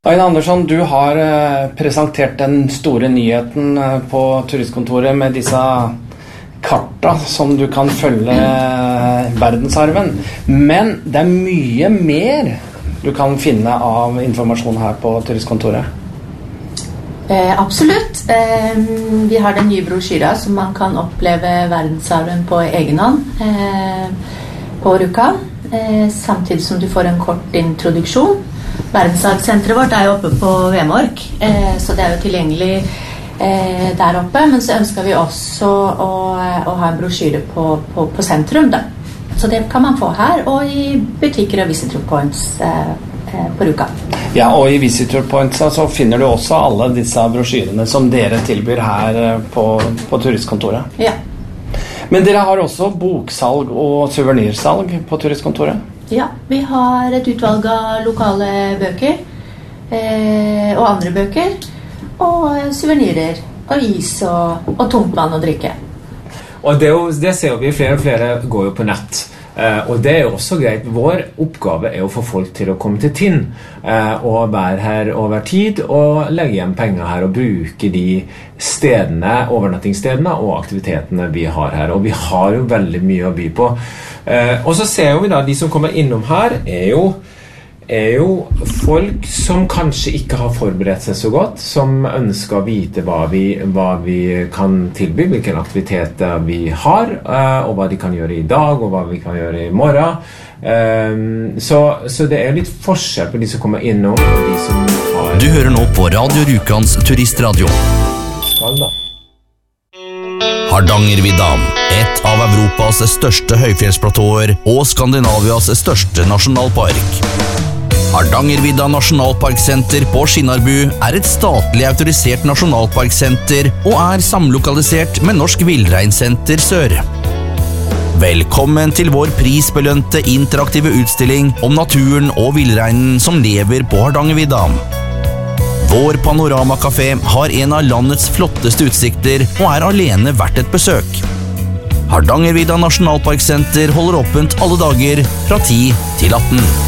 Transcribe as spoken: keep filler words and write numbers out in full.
Aina Andersson, du har presentert den store nyheten på turistkontoret med disse karta som du kan følge verdensarven. Men det er mye mer du kan finne av informasjon her på turistkontoret. Eh, absolutt. Eh, vi har den nye brosjyra som man kan oppleve verdensarven på egen hånd eh, på Rjukan, eh, samtidig som du får en kort introduksjon. Verdensarvsenteret vårt er jo oppe på Vemork, eh, så det er jo tilgjengelig eh, der oppe, men så ønsker vi også å, å ha en brosjyre på, på, på sentrum da. Så det kan man få her, og i butikker og visitor points eh, eh, på Rjukan. Ja, og i visitor points så finner du også alle disse brosjyrene som dere tilbyr her på, på turistkontoret. Ja. Men dere har også boksalg og souvenirsalg på turistkontoret? Ja, vi har et utvalg av lokale bøker eh, og andre bøker, og souvenirer, og is og, og tungtvann og drikke. Og det, jo, det ser vi, flere og flere går jo på nett. Eh, og det er jo også greit. Vår oppgave er å få folk til å komme til Tinn eh, og være her over tid og legge igjen penger her og bruke de stedene, overnattingsstedene og aktivitetene vi har her. Og vi har jo veldig mye å by på. Eh, og så ser vi da, de som kommer innom her er jo, er jo folk som kanskje ikke har forberedt seg så godt, som ønsker å vite hva vi, hva vi kan tilby, hvilke aktiviteter vi har, eh, og hva de kan gjøre i dag, og hva vi kan gjøre i morgen. Eh, så, så det er litt forskjell på de som kommer innom, og de som har... Du hører nå på Radio Rjukans turistradio. Skal da. Hardangervidda, et av Europas største høyfjellsplatåer og Skandinavias største nasjonalpark. Hardangervidda Nasjonalparksenter på Skinnarbu er et statlig autorisert nasjonalparksenter og er samlokalisert med Norsk Villreinsenter Sør. Velkommen til vår prisbelønte interaktive utstilling om naturen og villreinen som lever på Hardangervidda. Vår panoramakafé har en av landets flotteste utsikter og er alene verdt et besøk. Hardangervidda Nasjonalparksenter holder åpent alle dager fra ti til atten.